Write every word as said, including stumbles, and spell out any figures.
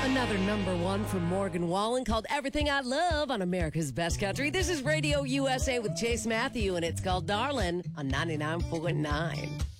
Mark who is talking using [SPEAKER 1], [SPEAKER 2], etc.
[SPEAKER 1] Another number one from Morgan Wallen called Everything I Love on America's Best Country. This is Radio U S A with Chase Matthew, and it's called Darlin' on ninety-nine point nine.